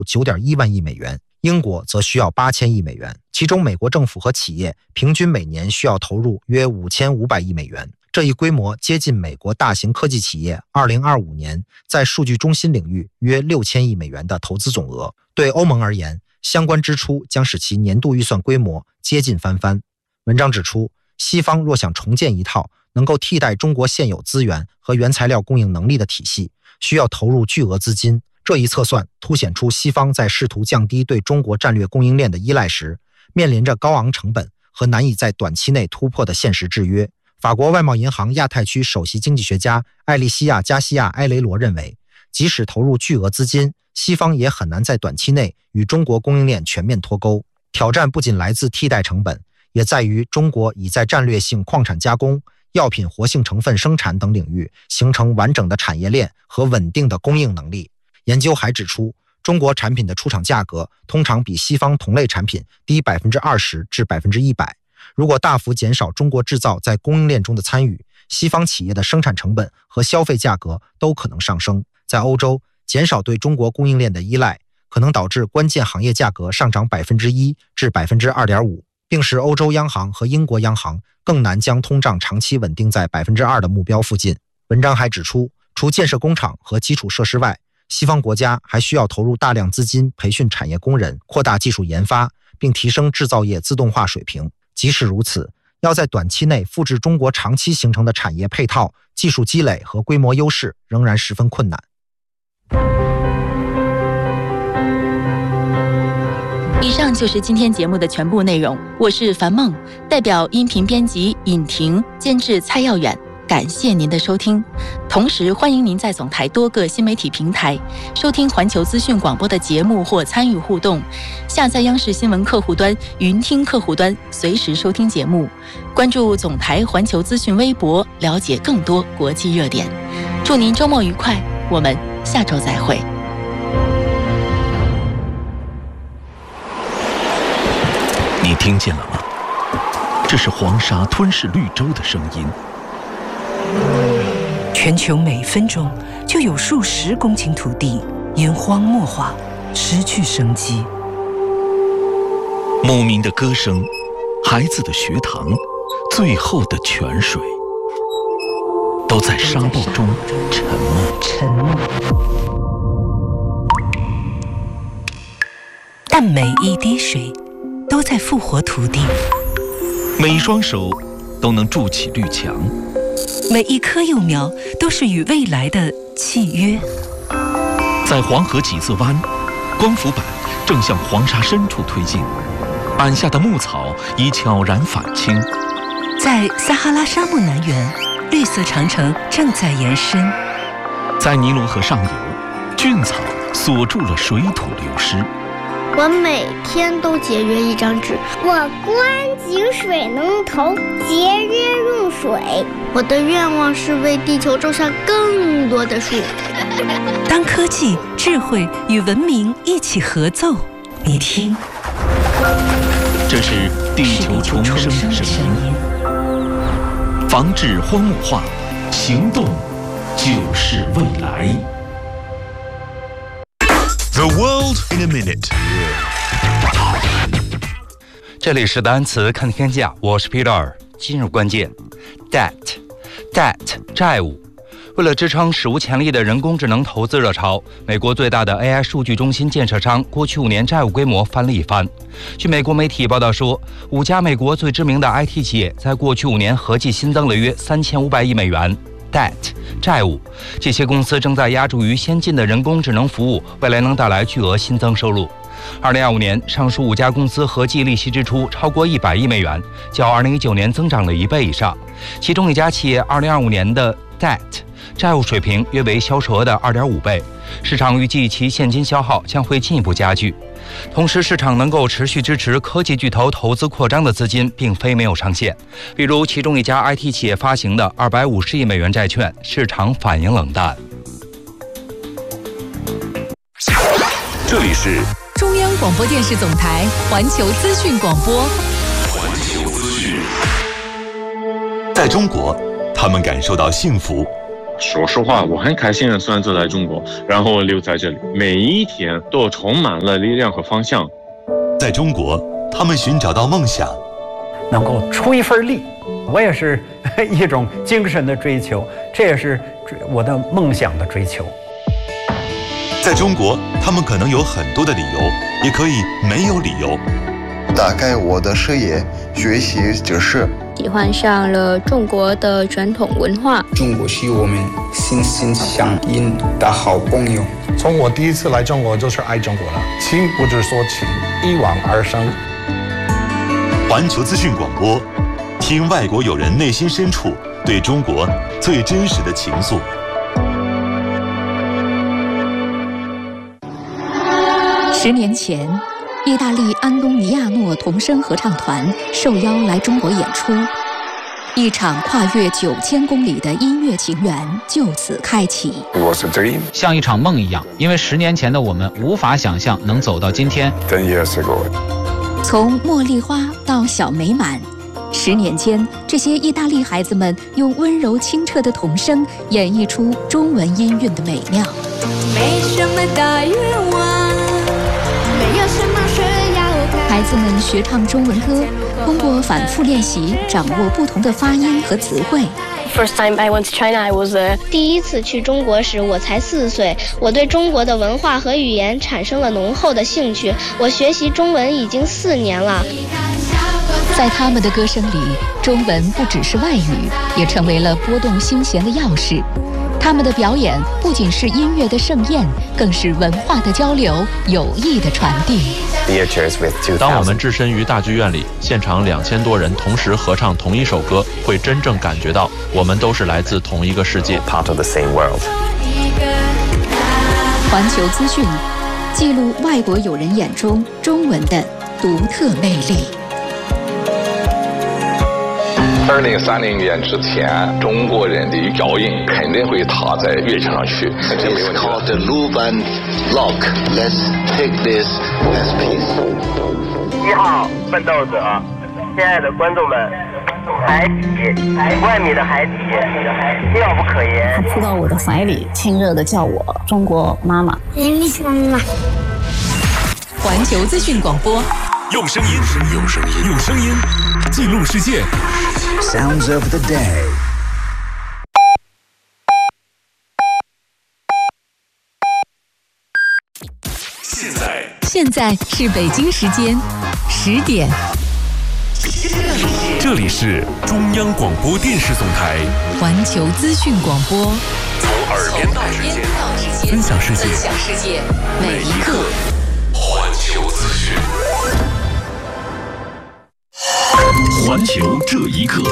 9.1万亿美元，英国则需要8000亿美元，其中美国政府和企业平均每年需要投入约5500亿美元。这一规模接近美国大型科技企业2025年在数据中心领域约6000亿美元的投资总额。对欧盟而言，相关支出将使其年度预算规模接近翻番。文章指出，西方若想重建一套能够替代中国现有资源和原材料供应能力的体系，需要投入巨额资金。这一测算凸显出西方在试图降低对中国战略供应链的依赖时，面临着高昂成本和难以在短期内突破的现实制约。法国外贸银行亚太区首席经济学家艾利西亚·加西亚·埃雷罗认为，即使投入巨额资金，西方也很难在短期内与中国供应链全面脱钩。挑战不仅来自替代成本，也在于中国已在战略性矿产加工、药品活性成分生产等领域形成完整的产业链和稳定的供应能力。研究还指出，中国产品的出厂价格通常比西方同类产品低20%至100%。如果大幅减少中国制造在供应链中的参与，西方企业的生产成本和消费价格都可能上升。在欧洲，减少对中国供应链的依赖，可能导致关键行业价格上涨1%至2.5%，并使欧洲央行和英国央行更难将通胀长期稳定在2%的目标附近。文章还指出，除建设工厂和基础设施外，西方国家还需要投入大量资金培训产业工人，扩大技术研发，并提升制造业自动化水平。即使如此，要在短期内复制中国长期形成的产业配套、技术积累和规模优势，仍然十分困难。 以上就是今天节目的全部内容，我是樊梦，代表音频编辑尹婷，监制蔡耀远，感谢您的收听。同时欢迎您在总台多个新媒体平台收听环球资讯广播的节目或参与互动，下载央视新闻客户端、云听客户端，随时收听节目。关注总台环球资讯微博，了解更多国际热点。祝您周末愉快，我们下周再会。 你听见了吗？这是黄沙吞噬绿洲的声音。 全球每分钟就有数十公顷土地淹荒漠化，失去生机。 牧民的歌声，孩子的学堂，最后的泉水，都在沙暴中沉默。 但每一滴水都在复活土地， 每一双手都能筑起绿墙， 每一棵幼苗都是与未来的契约。 在黄河几色湾，光伏板正向黄沙深处推进，板下的牧草已悄然返青。 在撒哈拉沙漠南缘，绿色长城正在延伸。 在尼罗河上游，菌草锁住了水土流失。 我每天都节约一张纸， 我关井水龙头，节约用水。 我的愿望是为地球种下更多的树。 当科技、智慧与文明一起合奏，你听， 这是地球重生的声音。防治荒漠化，行动就是未来。 The world in a minute。 这里是单词看天下，我是 Peter。今日关键 Debt 债务。为了支撑史无前例的人工智能投资热潮，美国最大的 AI 数据中心建设商过去5年债务规模翻了一番。据美国媒体报道说，5家美国最知名的 IT 企业在过去5年合计新增了约3500亿美元。Debt 债务，这些公司正在押注于先进的人工智能服务，未来能带来巨额新增收入。2025年，上述5家公司合计利息支出超过100亿美元，较2019年增长了1倍以上。其中一家企业2025年的 Debt 债务水平约为销售额的2.5倍，市场预计其现金消耗将会进一步加剧。同时，市场能够持续支持科技巨头投资扩张的资金并非没有上限，比如其中一家 IT 企业发行的250亿美元债券，市场反应冷淡。 这里是中央广播电视总台环球资讯广播。 环球资讯。在中国，他们感受到幸福， 说实话，我很开心的选择来中国，然后留在这里，每一天都充满了力量和方向。 在中国，他们寻找到梦想， 能够出一份力，我也是一种精神的追求，这也是我的梦想的追求。 在中国，他们可能有很多的理由，也可以没有理由。 打开我的视野，学习知识， 喜欢上了中国的传统文化。 中国是我们心心相印的好朋友。 从我第一次来中国就是爱中国了，情不知所起，一往而深。 环球资讯广播，听外国友人内心深处对中国最真实的情愫。 10年前，意大利安东尼亚诺童声合唱团受邀来中国演出，一场跨越9000公里的音乐情缘就此开启。 像一场梦一样，因为10年前的我们无法想象能走到今天。 从茉莉花到小美满，10年间，这些意大利孩子们用温柔清澈的童声演绎出中文音韵的美妙。 没什么大愿望，没有什么需要改。 孩子们学唱中文歌，通过反复练习，掌握不同的发音和词汇。 First time I went to China, I was 第一次去中国时，我才4岁。我对中国的文化和语言产生了浓厚的兴趣。我学习中文已经4年了。 在他们的歌声里，中文不只是外语，也成为了拨动心弦的钥匙。他们的表演不仅是音乐的盛宴，更是文化的交流、友谊的传递。 当我们置身于大剧院里，现场2000多人同时合唱同一首歌，会真正感觉到我们都是来自同一个世界。 环球资讯记录外国友人眼中中文的独特魅力。 2030年之前，中国人的脚印肯定会踏在乐器上去。 It's called the Luban Lock. Let's take this as peace. 1号奋斗者，亲爱的观众们，海底，5万米的海底，妙不可言。 他扑到我的怀里，亲热地叫我中国妈妈。 环球资讯广播， 用声音记录世界。 Sounds of the day. 现在是北京时间10点。 这里是中央广播电视总台环球资讯广播， 从耳边到指尖，分享世界，每一刻。环球资讯。环球这一刻，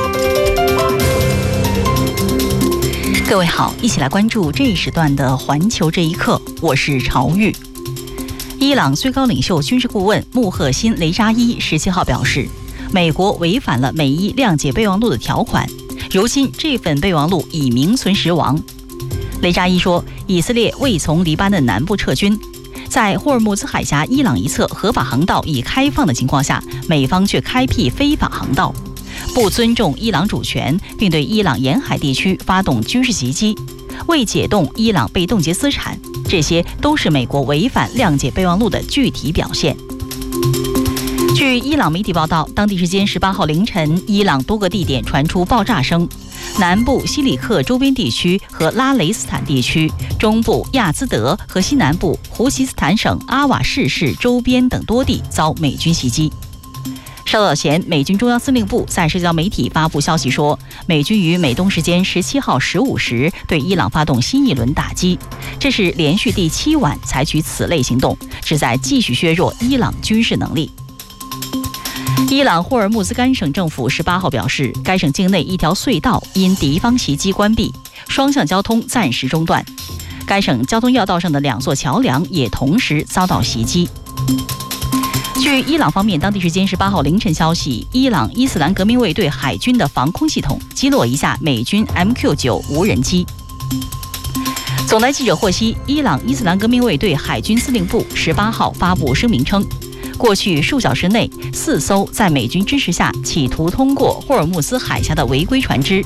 各位好，一起来关注这一时段的环球这一刻，我是朝玉。伊朗最高领袖军事顾问穆赫辛·雷扎伊17号表示，美国违反了美伊谅解备忘录的条款，如今这份备忘录已名存实亡。雷扎伊说，以色列未从黎巴嫩南部撤军，在霍尔木兹海峡伊朗一侧合法航道已开放的情况下，美方却开辟非法航道，不尊重伊朗主权，并对伊朗沿海地区发动军事袭击，未解冻伊朗被冻结资产，这些都是美国违反谅解备忘录的具体表现。据伊朗媒体报道，当地时间18号凌晨，伊朗多个地点传出爆炸声，南部西里克周边地区和拉雷斯坦地区、中部亚兹德和西南部胡西斯坦省阿瓦士市周边等多地遭美军袭击。稍早前，美军中央司令部在社交媒体发布消息说，美军于美东时间17号15时对伊朗发动新一轮打击，这是连续第7晚采取此类行动，旨在继续削弱伊朗军事能力。伊朗霍尔木兹干省政府18号表示，该省境内一条隧道因敌方袭击关闭，双向交通暂时中断。该省交通要道上的2座桥梁也同时遭到袭击。据伊朗方面当地时间18号凌晨消息，伊朗伊斯兰革命卫队海军的防空系统击落一架美军 MQ-9 无人机。总台记者获悉，伊朗伊斯兰革命卫队海军司令部18号发布声明称，过去数小时内，4艘在美军支持下企图通过霍尔木兹海峡的违规船只，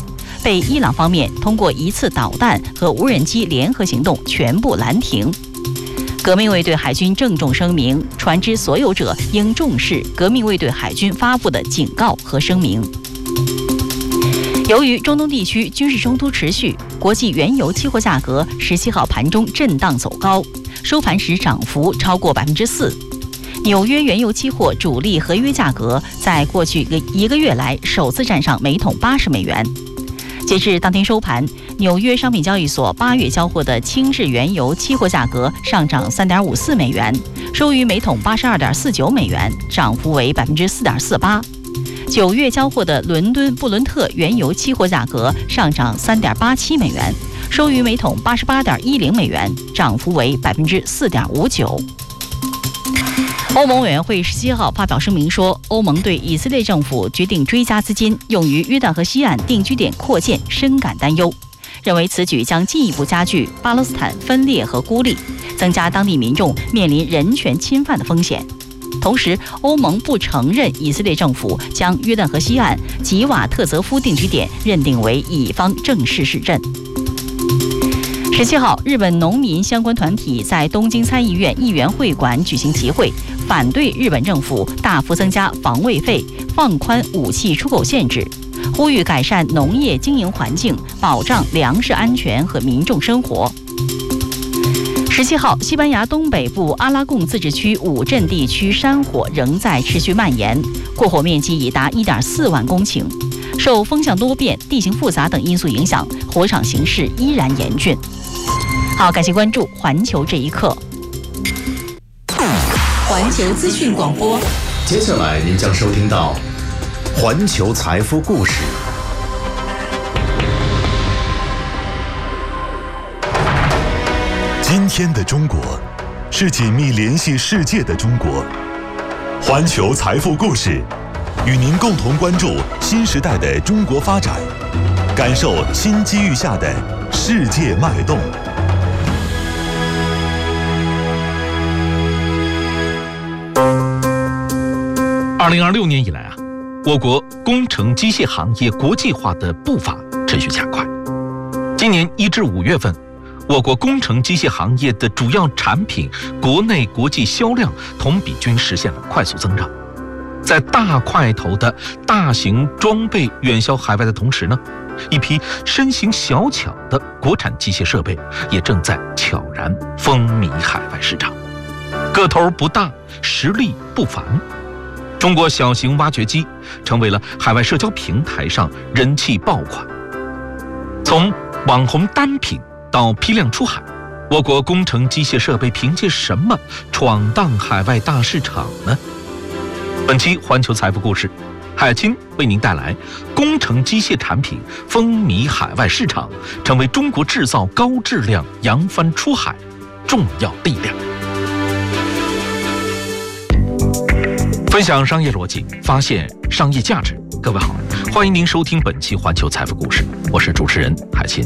被伊朗方面通过一次导弹和无人机联合行动全部拦停。革命卫队海军郑重声明，船只所有者应重视革命卫队海军发布的警告和声明。由于中东地区军事冲突持续，国际原油期货价格17号盘中震荡走高，收盘时涨幅超过4%。纽约原油期货主力合约价格在过去一个月来首次站上每桶80美元。截至当天收盘，纽约商品交易所8月交货的轻质原油期货价格上涨3.54美元，收于每桶82.49美元，涨幅为4.48%。9月交货的伦敦布伦特原油期货价格上涨3.87美元，收于每桶88.10美元，涨幅为4.59%。欧盟委员会17号发表声明说，欧盟对以色列政府决定追加资金用于约旦河西岸定居点扩建深感担忧，认为此举将进一步加剧巴勒斯坦分裂和孤立，增加当地民众面临人权侵犯的风险。同时，欧盟不承认以色列政府将约旦河西岸吉瓦特泽夫定居点认定为以方正式市镇。17号，日本农民相关团体在东京参议院议员会馆举行集会，反对日本政府大幅增加防卫费、放宽武器出口限制，呼吁改善农业经营环境，保障粮食安全和民众生活。17号，西班牙东北部阿拉贡自治区五镇地区山火仍在持续蔓延，过火面积已达1.4万公顷。受风向多变、地形复杂等因素影响，火场形势依然严峻。好，感谢关注环球这一刻。 环球资讯广播， 接下来您将收听到环球财富故事。 今天的中国是紧密联系世界的中国。环球财富故事与您共同关注新时代的中国发展，感受新机遇下的世界脉动。 2026年以来我国工程机械行业国际化的步伐持续加快。今年1至5月份，我国工程机械行业的主要产品国内国际销量同比均实现了快速增长。在大块头的大型装备远销海外的同时呢，一批身形小巧的国产机械设备也正在悄然风靡海外市场，个头不大，实力不凡。中国小型挖掘机成为了海外社交平台上人气爆款。从网红单品到批量出海，我国工程机械设备凭借什么闯荡海外大市场呢？本期环球财富故事，海清为您带来工程机械产品风靡海外市场，成为中国制造高质量扬帆出海重要力量。分享商业逻辑，发现商业价值。各位好，欢迎您收听本期环球财富故事，我是主持人海清。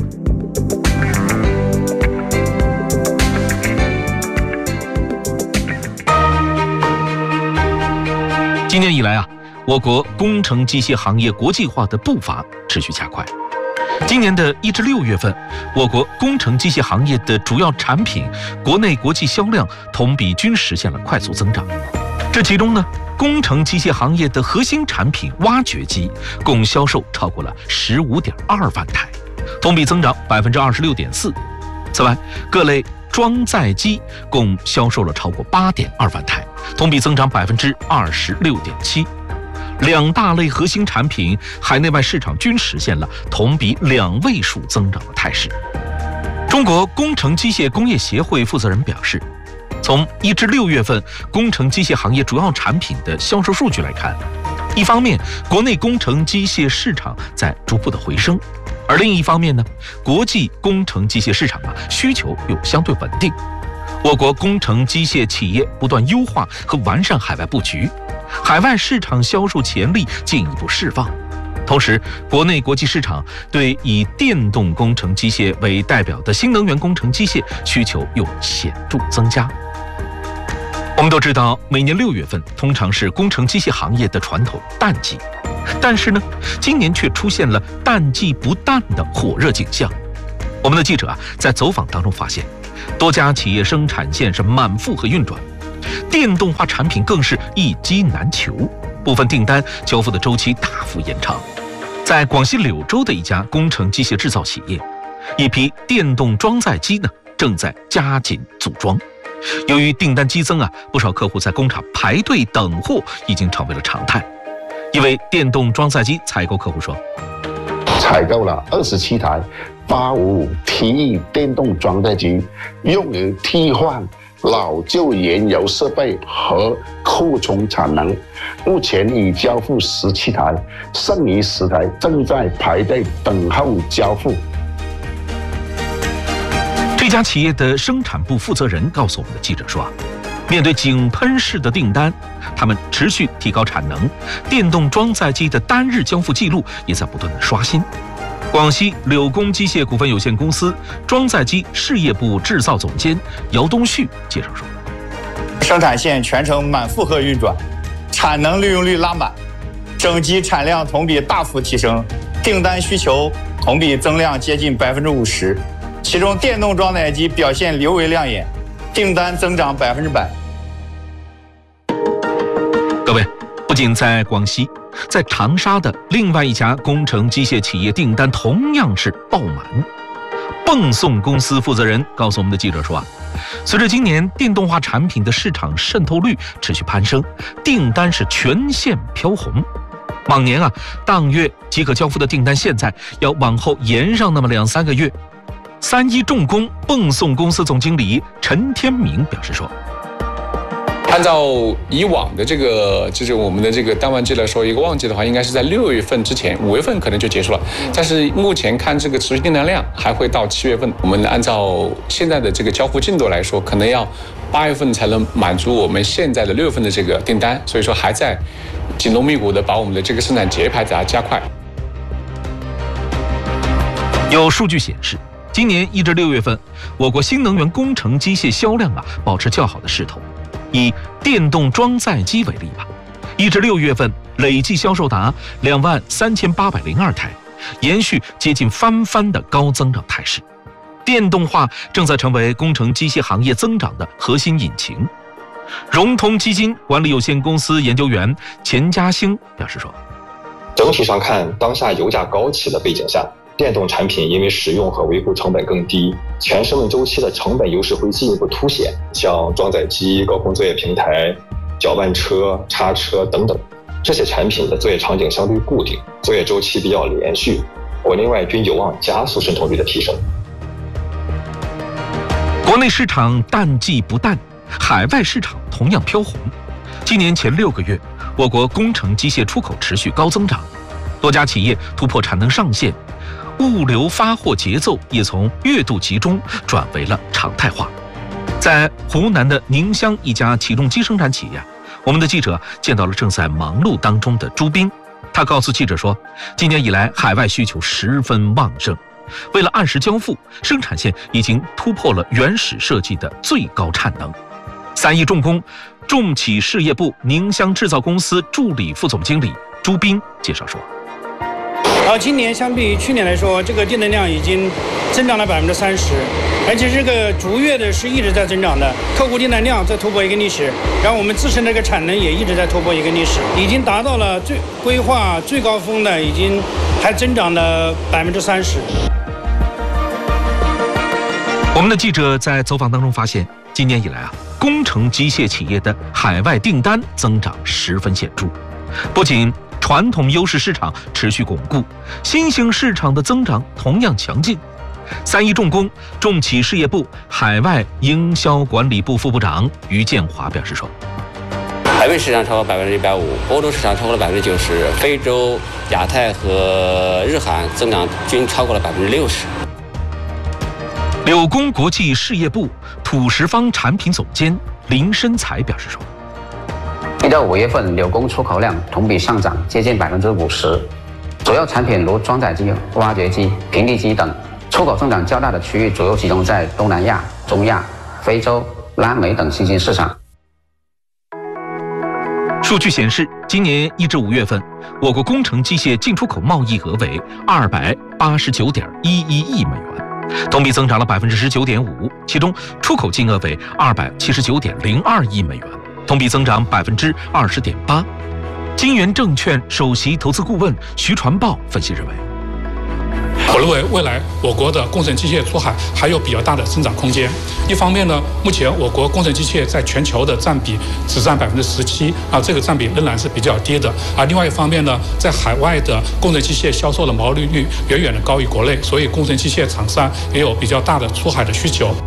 今年以来我国工程机械行业国际化的步伐持续加快。今年的1至6月份，我国工程机械行业的主要产品国内国际销量同比均实现了快速增长。这其中呢，工程机械行业的核心产品挖掘机共销售超过了15.2万台，同比增长26.4%。此外，各类装载机共销售了超过8.2万台，同比增长26.7%。两大类核心产品海内外市场均实现了同比2位数增长的态势。中国工程机械工业协会负责人表示，从1至6月份工程机械行业主要产品的销售数据来看，一方面国内工程机械市场在逐步的回升，而另一方面呢，国际工程机械市场需求又相对稳定。我国工程机械企业不断优化和完善海外布局，海外市场销售潜力进一步释放。同时，国内国际市场对以电动工程机械为代表的新能源工程机械需求又显著增加。我们都知道，每年6月份通常是工程机械行业的传统淡季， 但是呢，今年却出现了淡季不淡的火热景象。我们的记者在走访当中发现，多家企业生产线是满负荷运转，电动化产品更是一机难求，部分订单交付的周期大幅延长。在广西柳州的一家工程机械制造企业，一批电动装载机呢正在加紧组装。由于订单激增不少客户在工厂排队等货已经成为了常态。一位电动装载机采购客户说：“ 采购了27台855T电动装载机，用于替换老旧燃油设备和扩充产能。目前已交付17台，剩余10台正在排队等候交付。” 这家企业的生产部负责人告诉我们的记者说面对井喷式的订单，他们持续提高产能，电动装载机的单日交付记录也在不断的刷新。广西柳工机械股份有限公司装载机事业部制造总监姚东旭介绍说：“ 生产线全程满负荷运转，产能利用率拉满，整机产量同比大幅提升，订单需求同比增量接近50%。其中电动装载机表现尤为亮眼，订单增长100%。” 各位，不仅在广西，在长沙的另外一家工程机械企业订单同样是爆满。泵送公司负责人告诉我们的记者说随着今年电动化产品的市场渗透率持续攀升，订单是全线飘红。往年当月即可交付的订单现在要往后延上那么2-3个月。3一重工泵送公司总经理陈天明表示说：“ 按照以往的就是我们的这个淡旺季来说，一个旺季的话，应该是在6月份之前，5月份可能就结束了。但是目前看这个持续订单量还会到7月份。我们按照现在的这个交付进度来说，可能要8月份才能满足我们现在的6月份的这个订单。所以说还在紧锣密鼓的把我们的这个生产节拍加快。” 有数据显示，今年1至6月份，我国新能源工程机械销量保持较好的势头。以电动装载机为例1至6月份累计销售达23802台，延续接近翻番的高增长态势。电动化正在成为工程机械行业增长的核心引擎。融通基金管理有限公司研究员钱家兴表示说：“ 整体上看，当下油价高企的背景下，电动产品因为使用和维护成本更低，全生命周期的成本优势会进一步凸显。像装载机、高空作业平台、搅拌车、叉车等等，这些产品的作业场景相对固定，作业周期比较连续，国内外均有望加速渗透率的提升。” 国内市场淡季不淡，海外市场同样飘红。今年前6个月，我国工程机械出口持续高增长，多家企业突破产能上限，物流发货节奏也从月度集中转为了常态化。在湖南的宁乡一家起重机生产企业，我们的记者见到了正在忙碌当中的朱斌。他告诉记者说，今年以来海外需求十分旺盛，为了按时交付，生产线已经突破了原始设计的最高产能。3一重工重企事业部宁乡制造公司助理副总经理朱斌介绍说：“ 今年相比于去年来说，这个订单量已经增长了30%，而且这个逐月的是一直在增长的。客户订单量在突破一个历史，然后我们自身这个产能也一直在突破一个历史，已经达到了规划最高峰的，已经还增长了30%。” 我们的记者在走访当中发现，今年以来工程机械企业的海外订单增长十分显著，不仅传统优势市场持续巩固，新兴市场的增长同样强劲。3一重工重企事业部海外营销管理部副部长于建华表示说：“ 海外市场超过150%，欧洲市场超过了90%，非洲、亚太和日韩增长均超过了60%。” 柳工国际事业部土石方产品总监林申才表示说 ，1到5月份柳工出口量同比上涨接近50%，主要产品如装载机、挖掘机、平地机等，出口增长较大的区域主要集中在东南亚、中亚、非洲、拉美等新兴市场。 数据显示，今年1至5月份，我国工程机械进出口贸易额为289.11亿美元，同比增长了19.5%，其中出口金额为279.02亿美元，同比增长20.8%。金源证券首席投资顾问徐传豹分析认为， 我认为未来我国的工程机械出海还有比较大的增长空间。一方面呢，目前我国工程机械在全球的占比只占17%啊，这个占比仍然是比较低的。另外一方面呢，在海外的工程机械销售的毛利率远远的高于国内，所以工程机械厂商也有比较大的出海的需求。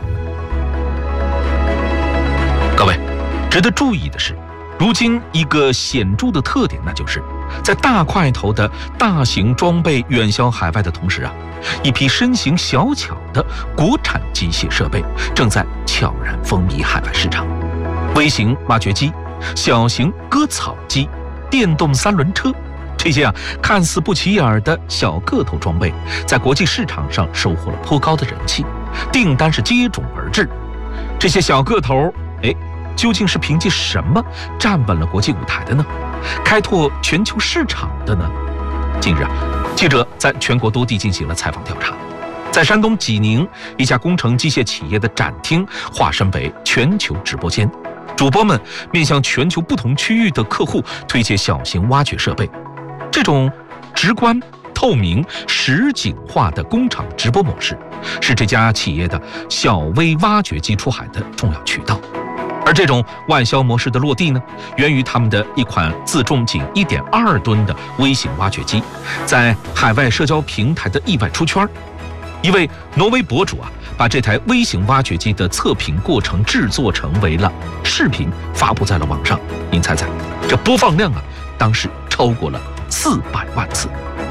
各位，值得注意的是，如今一个显著的特点，那就是在大块头的大型装备远销海外的同时啊，一批身形小巧的国产机械设备正在悄然风靡海外市场。微型挖掘机、小型割草机、电动3轮车，这些看似不起眼的小个头装备，在国际市场上收获了颇高的人气，订单是接踵而至。这些小个头，究竟是凭借什么站稳了国际舞台的呢？开拓全球市场的呢？近日记者在全国多地进行了采访调查，在山东济宁，一家工程机械企业的展厅化身为全球直播间，主播们面向全球不同区域的客户推介小型挖掘设备。这种直观、透明、实景化的工厂直播模式，是这家企业的小微挖掘机出海的重要渠道。而这种外销模式的落地呢，源于他们的一款自重仅1.2吨的微型挖掘机，在海外社交平台的意外出圈。一位挪威博主把这台微型挖掘机的测评过程制作成为了视频，发布在了网上。您猜猜，这播放量当时超过了400万次。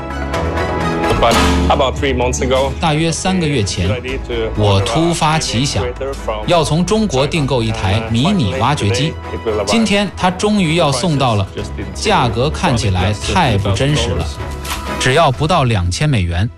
大约3个月前，我突发奇想，要从中国订购一台迷你挖掘机。今天它终于要送到了，价格看起来太不真实了，只要不到2000美元。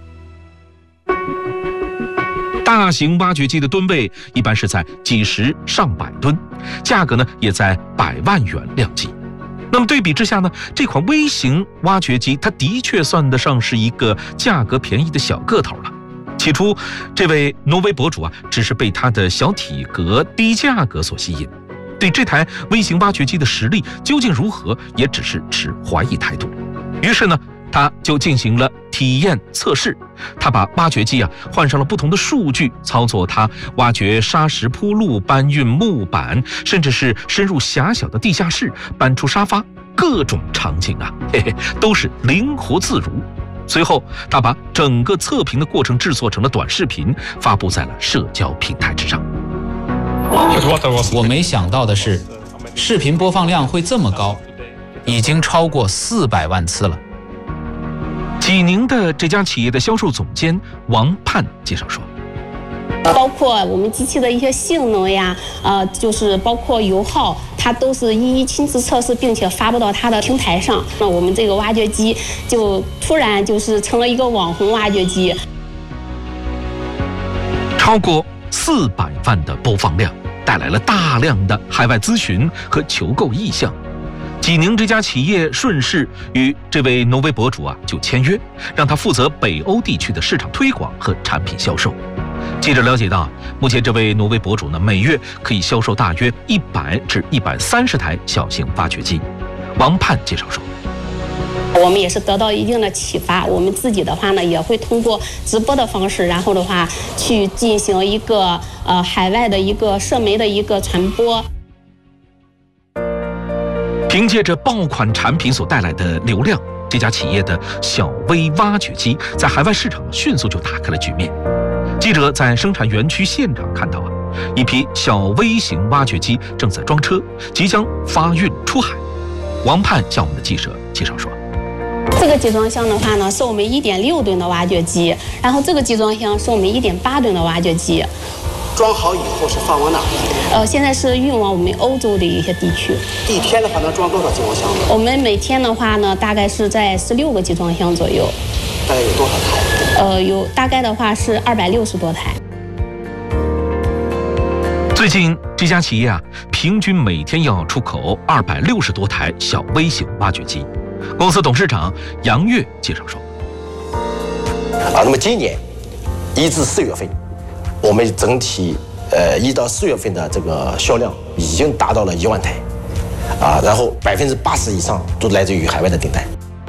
大型挖掘机的吨位一般是在几十上百吨，价格呢也在100万元量级。那么对比之下呢，这款微型挖掘机它的确算得上是一个价格便宜的小个头了。起初，这位挪威博主只是被它的小体格、低价格所吸引，对这台微型挖掘机的实力究竟如何，也只是持怀疑态度。于是呢，他就进行了体验测试。他把挖掘机换上了不同的数据，操作它挖掘砂石铺路、搬运木板，甚至是深入狭小的地下室，搬出沙发，各种场景都是灵活自如。随后，他把整个测评的过程制作成了短视频，发布在了社交平台之上。 我没想到的是，视频播放量会这么高，已经超过400万次了。 济宁的这家企业的销售总监王盼介绍说， 包括我们机器的一些性能呀，就是包括油耗，它都是一一亲自测试，并且发布到它的平台上。那我们这个挖掘机就突然就是成了一个网红挖掘机。 超过400万的播放量，带来了大量的海外咨询和求购意向。济宁这家企业顺势与这位挪威博主就签约，让他负责北欧地区的市场推广和产品销售。记者了解到，目前这位挪威博主呢，每月可以销售大约100至130台小型挖掘机。王盼介绍说， 我们也是得到一定的启发，我们自己的话呢，也会通过直播的方式，然后的话去进行一个海外的一个社媒的一个传播。 凭借着爆款产品所带来的流量，这家企业的小微挖掘机在海外市场迅速就打开了局面。记者在生产园区现场看到一批小微型挖掘机正在装车，即将发运出海。王盼向我们的记者介绍说， 这个集装箱的话呢，是我们1.6吨的挖掘机，然后这个集装箱是我们1.8吨的挖掘机。 装好以后是放往哪儿？ 现在是运往我们欧洲的一些地区。 一天的话能装多少集装箱呢？ 我们每天的话呢，大概是在16个集装箱左右。 大概有多少台？ 有大概的话是260多台。 最近这家企业啊，平均每天要出口260多台小微型挖掘机。公司董事长杨跃介绍说： 那么今年1至4月份，我们整体1到4月份的这个销量已经达到了1万台，然后80%以上都来自于海外的订单。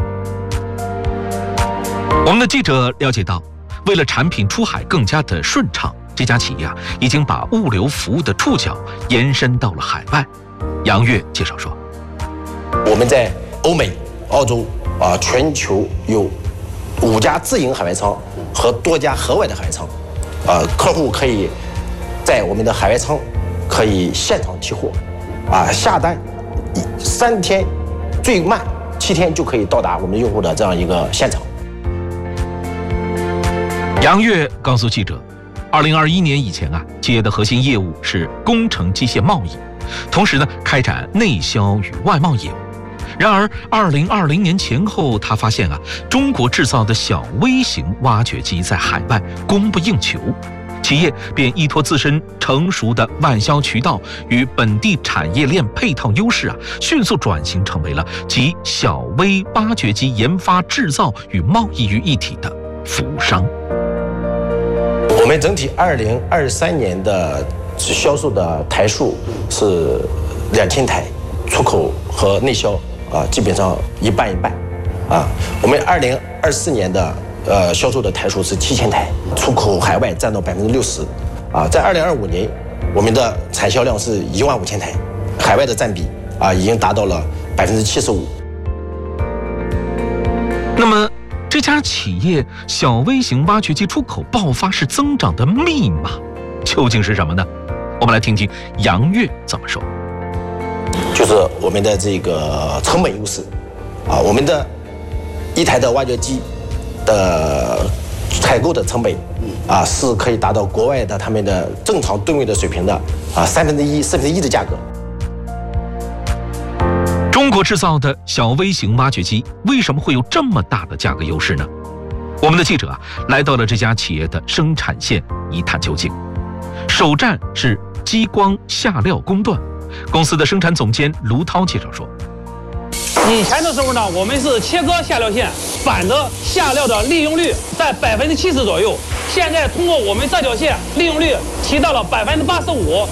我们的记者了解到，为了产品出海更加的顺畅，这家企业啊已经把物流服务的触角延伸到了海外。杨跃介绍说： 我们在欧美、澳洲全球有5家自营海外仓和多家河外的海外仓，客户可以在我们的海外仓可以现场提货，下单3天，最慢7天就可以到达我们用户的这样一个现场。 杨跃告诉记者，2021年以前啊，企业的核心业务是工程机械贸易，同时呢开展内销与外贸业务。然而2020年前后，他发现啊，中国制造的小微型挖掘机在海外供不应求，企业便依托自身成熟的外销渠道与本地产业链配套优势啊，迅速转型成为了集小微挖掘机研发、制造与贸易于一体的服务商。 我们整体2023年的销售的台数是2000台，出口和内销基本上一半一半我们2024年的销售的台数是7000台，出口海外占到60%在2025年，我们的产销量是15000台，海外的占比已经达到了75%。 那么这家企业小微型挖掘机出口爆发式增长的密码究竟是什么呢？我们来听听杨跃怎么说。 就是我们的这个成本优势我们的一台的挖掘机的采购的成本是可以达到国外的他们的正常吨位的水平的1/3的价格。 中国制造的小微型挖掘机为什么会有这么大的价格优势呢？我们的记者来到了这家企业的生产线一探究竟。首站是激光下料工段，公司的生产总监卢涛介绍说： 以前的时候呢，我们是切割下料线，板的下料的利用率在70%左右，现在通过我们这条线，利用率提到了85%。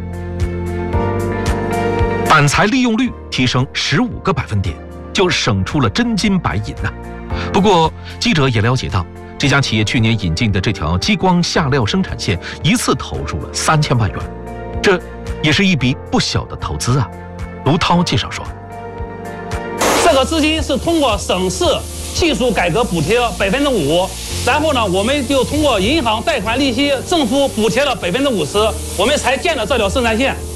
板材利用率提升15个百分点，就省出了真金白银呐。不过，记者也了解到，这家企业去年引进的这条激光下料生产线，一次投入了3000万元，这也是一笔不小的投资啊。卢涛介绍说： 这个资金是通过省市技术改革补贴5%，然后呢，我们就通过银行贷款利息，政府补贴了50%，我们才建了这条生产线。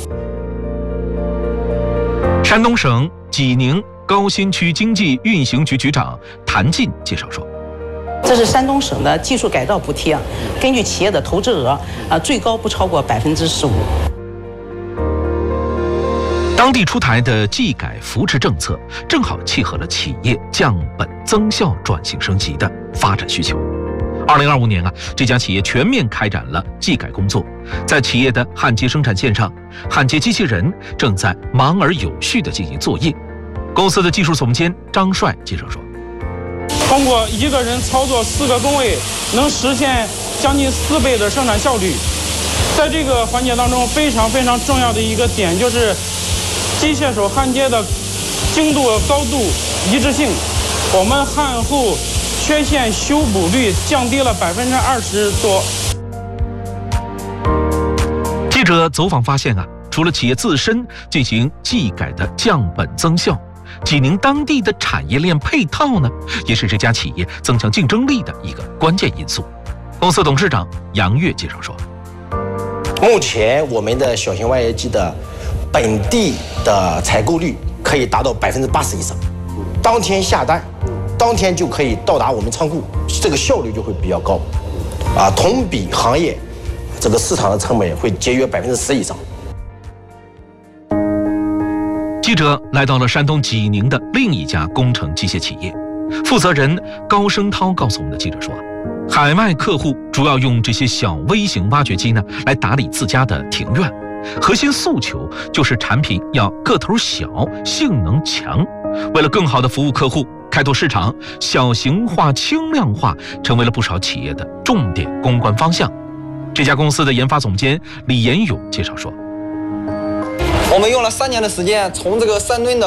山东省济宁高新区经济运行局局长谭进介绍说： 这是山东省的技术改造补贴，根据企业的投资额最高不超过15%。 当地出台的技改扶持政策，正好契合了企业降本增效、转型升级的发展需求。2025年这家企业全面开展了技改工作，在企业的焊接生产线上，焊接机器人正在忙而有序地进行作业。公司的技术总监张帅介绍说： 通过一个人操作4个工位，能实现将近4倍的生产效率。在这个环节当中，非常重要的一个点就是机械手焊接的精度、高度一致性，我们焊后缺陷修补率降低了20%多。 记者走访发现除了企业自身进行技改的降本增效，济宁当地的产业链配套呢，也是这家企业增强竞争力的一个关键因素。公司董事长杨跃介绍说： 目前我们的小型挖掘机的本地的采购率可以达到80%以上，当天下单，当天就可以到达我们仓库，这个效率就会比较高，同比行业这个市场的成本会节约10%以上。 记者来到了山东济宁的另一家工程机械企业，负责人高升涛告诉我们的记者说，海外客户主要用这些小微型挖掘机呢来打理自家的庭院， 核心诉求就是产品要个头小、性能强。为了更好地服务客户、开拓市场，小型化、轻量化成为了不少企业的重点攻关方向。这家公司的研发总监李延勇介绍说， 我们用了3年的时间，从这个3吨的